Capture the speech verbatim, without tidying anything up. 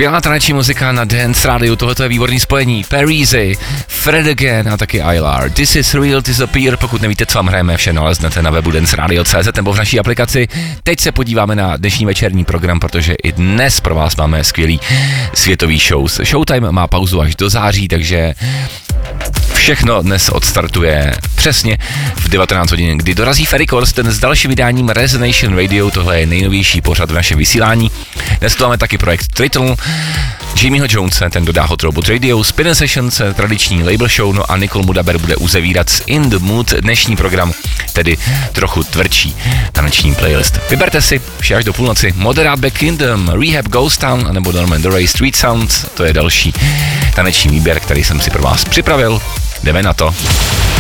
Skvělá taneční muzika na Dance Radio, tohoto je výborný spojení. Parisi, Fred Again a taky I L R. This is Real Disappear, pokud nevíte, co vám hrajeme, vše naleznete na webu dance radio tečka cé zet nebo v naší aplikaci. Teď se podíváme na dnešní večerní program, protože i dnes pro vás máme skvělý světový shows. Showtime má pauzu až do září, takže všechno dnes odstartuje přesně v devatenáct hodin, kdy dorazí Ferry Corsten s dalším vydáním Resonation Radio, tohle je nejnovější pořad v našem vysílání. Dnes tu máme taky projekt Triton, Jamieho Jonese, ten dodá Hot Robot Radio, Spinner Sessions, tradiční label show, no a Nicole Mudaber bude uzavírat s In the Mood dnešní program, tedy trochu tvrdší taneční playlist. Vyberte si, vše až do půlnoci, Moderat Back Kingdom, Rehab Ghost Town nebo Norman Doray Street Sound, to je další taneční výběr, který jsem si pro vás připravil. Jdeme na to.